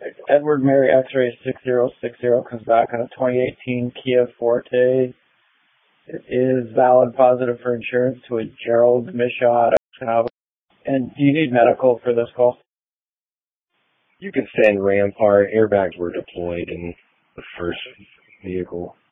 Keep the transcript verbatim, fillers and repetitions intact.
Edward Mary X-ray six zero six zero comes back on a twenty eighteen Kia Forte. It is valid positive for insurance to a Gerald Mishaw. And do you need medical for this call? You can send Rampart. Airbags were deployed in the first vehicle.